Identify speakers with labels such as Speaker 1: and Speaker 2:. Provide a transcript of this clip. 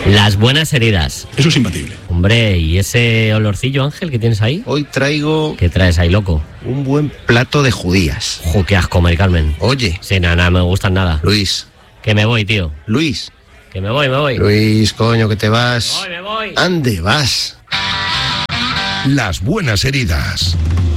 Speaker 1: Las buenas heridas.
Speaker 2: Eso es imbatible.
Speaker 1: Hombre, ¿y ese olorcillo, Ángel, que tienes ahí?
Speaker 3: Hoy traigo
Speaker 1: ¿Qué traes ahí, loco?
Speaker 3: un buen plato de judías.
Speaker 1: ¡Jo, qué asco, Mari Carmen!
Speaker 3: Oye,
Speaker 1: Sí, nada, me gustan nada.
Speaker 3: Luis,
Speaker 1: Que me voy, tío.
Speaker 3: Luis.
Speaker 1: Que me voy.
Speaker 3: Luis, coño, que te vas.
Speaker 1: Me voy.
Speaker 3: Ande, vas.
Speaker 4: Las buenas heridas.